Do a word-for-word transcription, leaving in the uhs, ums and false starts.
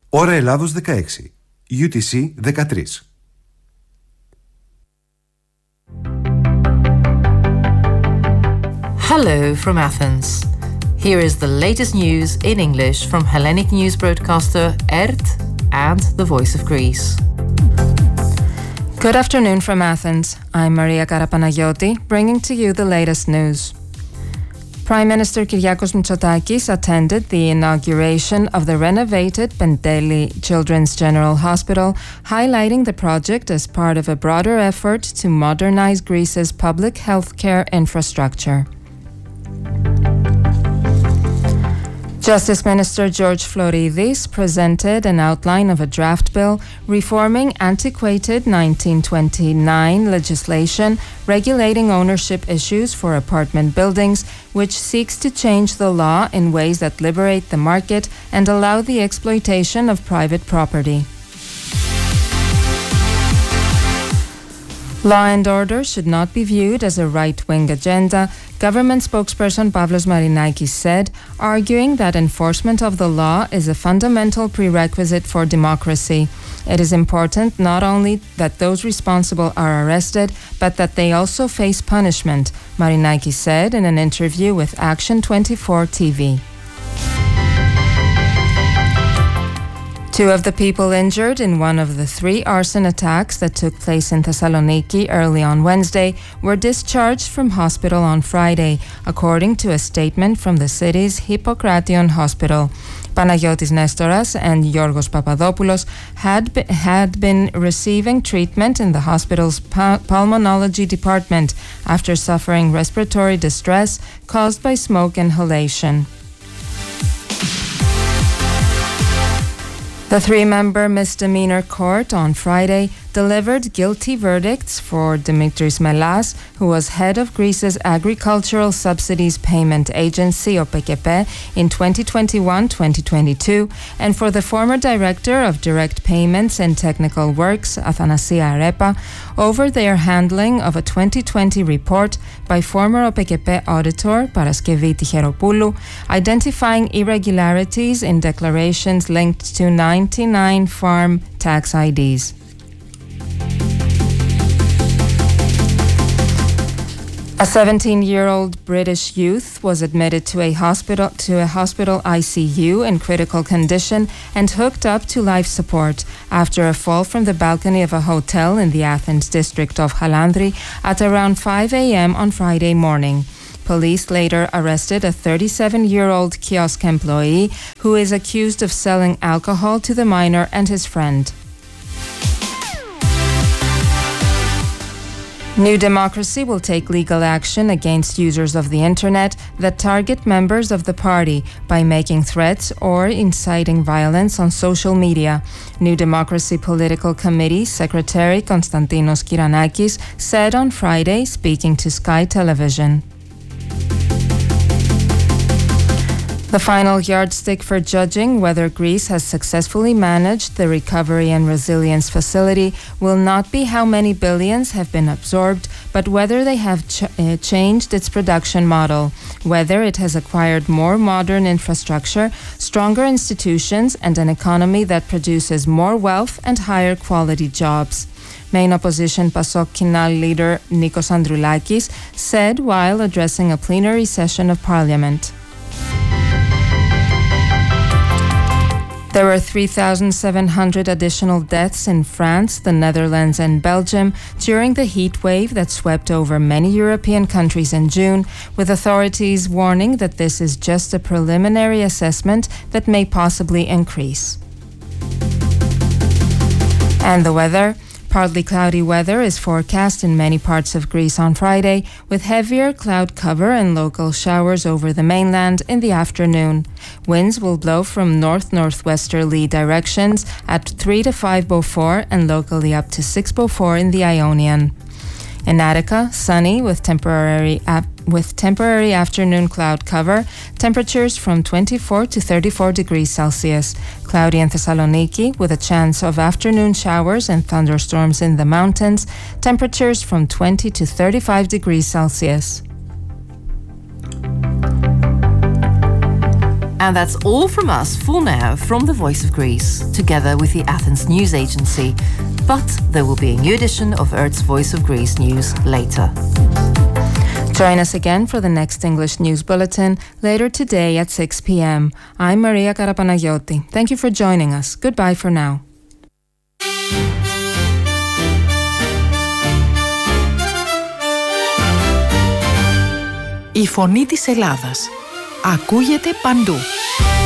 Ώρα Ελλάδος δεκαέξι, γιου τι σι δεκατρία. Hello from Athens. Here is the latest news in English from Hellenic news broadcaster E R T and The Voice of Greece. Good afternoon from Athens. I'm Maria Karapanagiotti, bringing to you the latest news. Prime Minister Kyriakos Mitsotakis attended the inauguration of the renovated Penteli Children's General Hospital, highlighting the project as part of a broader effort to modernize Greece's public healthcare infrastructure. Justice Minister George Floridis presented an outline of a draft bill reforming antiquated nineteen twenty-nine legislation regulating ownership issues for apartment buildings, which seeks to change the law in ways that liberate the market and allow the exploitation of private property. Law and order should not be viewed as a right-wing agenda, government spokesperson Pavlos Marinakis said, arguing that enforcement of the law is a fundamental prerequisite for democracy. It is important not only that those responsible are arrested, but that they also face punishment, Marinakis said in an interview with Action twenty-four T V. Two of the people injured in one of the three arson attacks that took place in Thessaloniki early on Wednesday were discharged from hospital on Friday, according to a statement from the city's Hippocration Hospital. Panagiotis Nestoras and Yorgos Papadopoulos had, be, had been receiving treatment in the hospital's pu- pulmonology department after suffering respiratory distress caused by smoke inhalation. The three-member misdemeanor court on Friday delivered guilty verdicts for Dimitris Melas, who was head of Greece's Agricultural Subsidies Payment Agency, O P K P, in twenty twenty-one to twenty twenty-two, and for the former director of Direct Payments and Technical Works, Athanasia Arepa, over their handling of a twenty twenty report by former O P K P auditor, Paraskevi Ticheropoulou, identifying irregularities in declarations linked to ninety-nine farm tax I Ds. A seventeen-year-old British youth was admitted to a hospital to a hospital I C U in critical condition and hooked up to life support after a fall from the balcony of a hotel in the Athens district of Halandri at around five a.m. on Friday morning. Police later arrested a thirty-seven-year-old kiosk employee who is accused of selling alcohol to the minor and his friend. New Democracy will take legal action against users of the internet that target members of the party by making threats or inciting violence on social media. New Democracy Political Committee Secretary Konstantinos Kiranakis said on Friday, speaking to Sky Television. The final yardstick for judging whether Greece has successfully managed the Recovery and Resilience Facility will not be how many billions have been absorbed, but whether they have ch- uh, changed its production model, whether it has acquired more modern infrastructure, stronger institutions, and an economy that produces more wealth and higher quality jobs. Main opposition PASOK Kinal leader Nikos Androulakis said while addressing a plenary session of Parliament. There were three thousand seven hundred additional deaths in France, the Netherlands and Belgium during the heat wave that swept over many European countries in June, with authorities warning that this is just a preliminary assessment that may possibly increase. And the weather. Partly cloudy weather is forecast in many parts of Greece on Friday, with heavier cloud cover and local showers over the mainland in the afternoon. Winds will blow from north-northwesterly directions at three to five Beaufort and locally up to six Beaufort in the Ionian. In Attica, sunny with temporary ap- with temporary afternoon cloud cover, temperatures from twenty-four to thirty-four degrees Celsius. Cloudy in Thessaloniki with a chance of afternoon showers and thunderstorms in the mountains, temperatures from twenty to thirty-five degrees Celsius. And that's all from us for now from the Voice of Greece, together with the Athens News Agency. But there will be a new edition of Ert's Voice of Greece news later. Join us again for the next English news bulletin later today at six p.m. I'm Maria Karapanagioti. Thank you for joining us. Goodbye for now. Η φωνή της Ελλάδας ακούγεται παντού.